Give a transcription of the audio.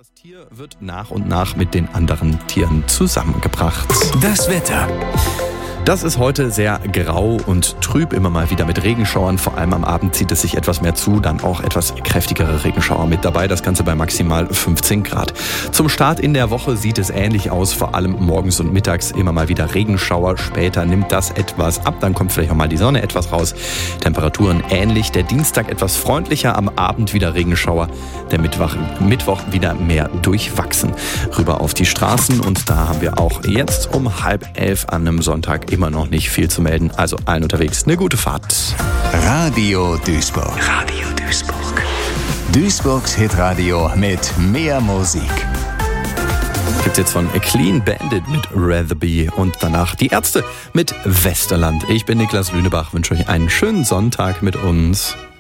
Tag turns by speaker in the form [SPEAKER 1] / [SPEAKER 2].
[SPEAKER 1] Das Tier wird nach und nach mit den anderen Tieren zusammengebracht.
[SPEAKER 2] Das Wetter.
[SPEAKER 1] Das ist heute sehr grau und trüb, immer mal wieder mit Regenschauern. Vor allem am Abend zieht es sich etwas mehr zu, dann auch etwas kräftigere Regenschauer mit dabei. Das Ganze bei maximal 15 Grad. Zum Start in der Woche sieht es ähnlich aus, vor allem morgens und mittags immer mal wieder Regenschauer. Später nimmt das etwas ab, dann kommt vielleicht auch mal die Sonne etwas raus. Temperaturen ähnlich, der Dienstag etwas freundlicher, am Abend wieder Regenschauer. Der Mittwoch wieder mehr durchwachsen. Rüber auf die Straßen und da haben wir auch jetzt um 10:30 an einem Sonntag immer noch nicht viel zu melden. Also allen unterwegs eine gute Fahrt.
[SPEAKER 2] Radio Duisburg.
[SPEAKER 3] Radio Duisburg.
[SPEAKER 2] Duisburgs Hitradio mit mehr Musik.
[SPEAKER 1] Gibt's jetzt von A Clean Bandit mit Rather Be und danach die Ärzte mit Westerland. Ich bin Niklas Lünebach, wünsche euch einen schönen Sonntag mit uns.